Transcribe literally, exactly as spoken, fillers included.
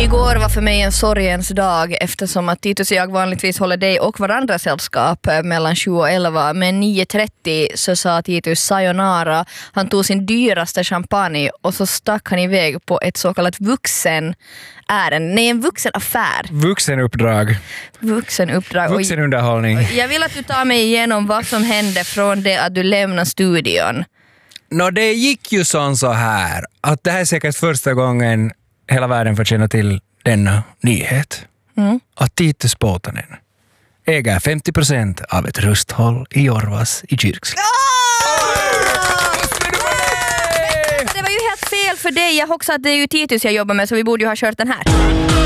Igår var för mig en sorgens dag eftersom att Titus och jag vanligtvis håller dig och varandra sällskap mellan sju och elva. Men nio trettio så sa Titus sayonara. Han tog sin dyraste champagne och så stack han iväg på ett så kallat vuxen ärende. Nej, en vuxen affär. Vuxenuppdrag. Vuxenuppdrag. Vuxenunderhållning. Jag vill att du tar mig igenom vad som hände från det att du lämnar studion. Nå, det gick ju som så här att det här är säkert första gången hela världen får känna till denna nyhet. Mm. Att Titus Poutanen äger femtio procent av ett rusthåll i Jorvas i Kyrkslätt. Det var ju helt fel för dig. Jag också att det är ju Titus jag jobbar med så vi borde ju ha kört den här.